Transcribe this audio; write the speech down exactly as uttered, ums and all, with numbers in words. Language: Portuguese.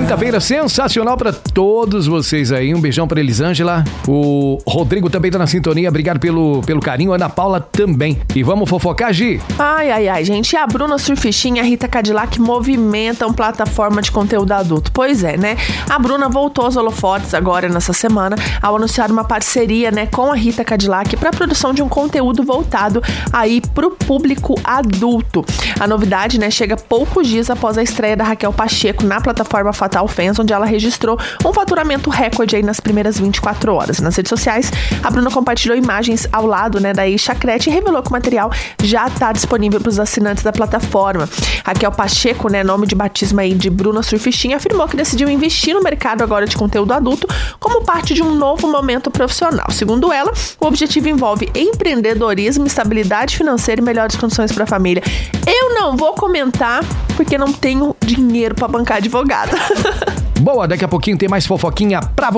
quinta-feira sensacional pra todos vocês aí. Um beijão pra Elisângela. O Rodrigo também tá na sintonia. Obrigado pelo, pelo carinho. Ana Paula também. E vamos fofocar, Gi? Ai, ai, ai, gente. E a Bruna Surfistinha e a Rita Cadillac movimentam plataforma de conteúdo adulto. Pois é, né? A Bruna voltou aos holofotes agora nessa semana ao anunciar uma parceria, né, com a Rita Cadillac para a produção de um conteúdo voltado aí pro público adulto. A novidade, né, chega poucos dias após a estreia da Raquel Pacheco na plataforma Fatal Fans, onde ela registrou um faturamento recorde aí nas primeiras vinte e quatro horas. Nas redes sociais, a Bruna compartilhou imagens ao lado, né, da ex-chacrete e revelou que o material já está disponível para os assinantes da plataforma. Raquel Pacheco, né, nome de batismo aí de Bruna Surfistinha, afirmou que decidiu investir no mercado agora de conteúdo adulto como parte de um novo momento profissional. Segundo ela, o objetivo envolve empreendedorismo, estabilidade financeira e melhores condições para a família. Eu não vou comentar porque não tenho dinheiro para bancar advogada. Boa, daqui a pouquinho tem mais fofoquinha pra você.